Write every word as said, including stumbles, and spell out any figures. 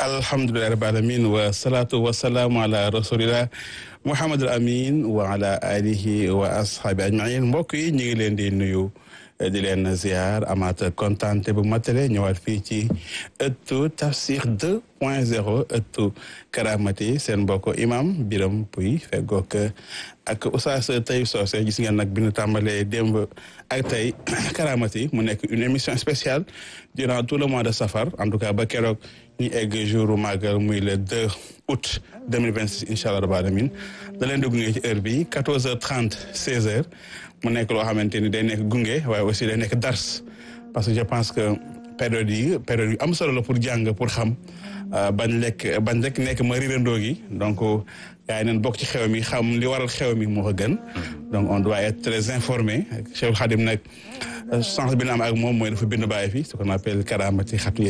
alhamdulillahi rabbil alamin wa salatu wa salaamu ala rasulillah muhammadul amin wa ala alihi wa ashabi ajmain mbokk yi ñu ngi leen di nuyu di leen ziar amaat kontante bu matale ñëwaat fii ci ëttu tafsir deux point zéro ëttu karamati seen mbokk imam Biram Puy feggoog ak Oustaz Taïb Socé gis ngeen nag bi ñu tàmbalee démb ak tey karamati mu nekk une émission spéciale durant tout le mois de safar en tout cas ba keroog ñu egg jour màggal muy le deux août deux mille vingt-six incha allah rabbil alamin da leen di gunge ci heure bi quatorze heures trente seize heures mu nekk loo xamante ni day nekk gunge waaye aussi day nekk dars parce que je pense que période yi période yu am solo la pour jàng pour xam bañ lekk bañ rek nekk ma rirandoo gi donc yaa ngi leen bokk ci xew mi xam li waral xew mi moo ko gën donc on doit être très informé Cheikh Khadim nag chance bi na am ak moom mooy dafa bind bàyyi fi ce qu'on appelle karamati xatmi